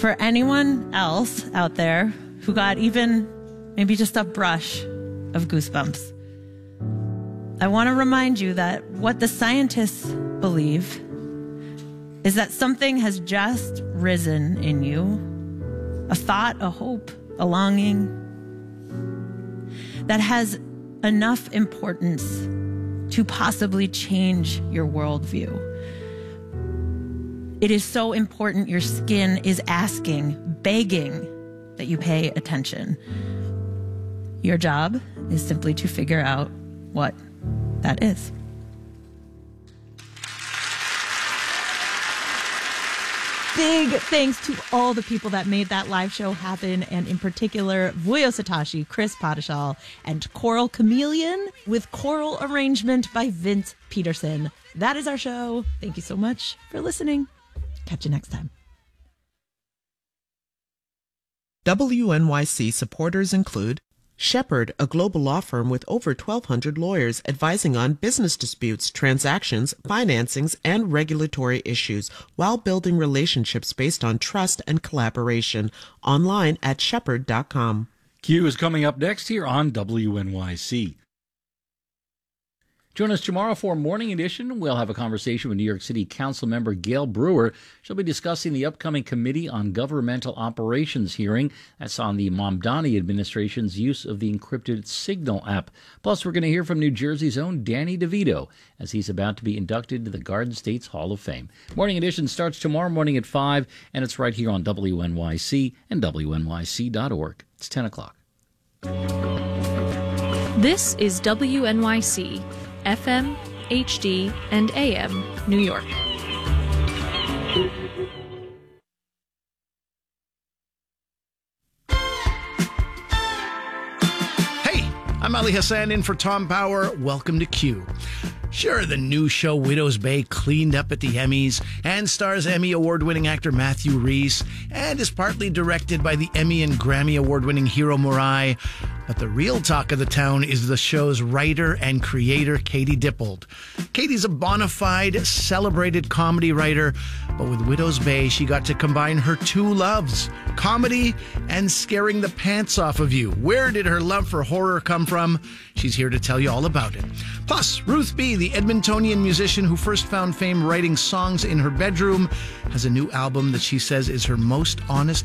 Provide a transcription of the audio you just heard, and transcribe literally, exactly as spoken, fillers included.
For anyone else out there who got even maybe just a brush of goosebumps, I want to remind you that what the scientists believe is that something has just risen in you. A thought, a hope, a longing that has enough importance to possibly change your worldview. It is so important your skin is asking, begging that you pay attention. Your job is simply to figure out what that is. Big thanks to all the people that made that live show happen, and in particular, Vuyo Satoshi, Chris Padishal, and Choral Chameleon, with choral arrangement by Vince Peterson. That is our show. Thank you so much for listening. Catch you next time. W N Y C supporters include Shepherd, a global law firm with over twelve hundred lawyers advising on business disputes, transactions, financings, and regulatory issues while building relationships based on trust and collaboration. Online at shepherd dot com. Q is coming up next here on W N Y C. Join us tomorrow for Morning Edition. We'll have a conversation with New York City Council member Gail Brewer. She'll be discussing the upcoming Committee on Governmental Operations hearing. That's on the Mamdani administration's use of the encrypted Signal app. Plus, we're going to hear from New Jersey's own Danny DeVito as he's about to be inducted to the Garden State's Hall of Fame. Morning Edition starts tomorrow morning at five, and it's right here on W N Y C and W N Y C dot org. It's ten o'clock. This is W N Y C. F M, H D, and A M, New York. Hey, I'm Ali Hassan in for Tom Power. Welcome to Q. Sure, the new show Widow's Bay cleaned up at the Emmys and stars Emmy award-winning actor Matthew Rhys and is partly directed by the Emmy and Grammy award-winning Hiro Murai. But the real talk of the town is the show's writer and creator, Katie Dippold. Katie's a bona fide, celebrated comedy writer, but with Widow's Bay, she got to combine her two loves, comedy and scaring the pants off of you. Where did her love for horror come from? She's here to tell you all about it. Plus, Ruth B., the Edmontonian musician who first found fame writing songs in her bedroom, has a new album that she says is her most honest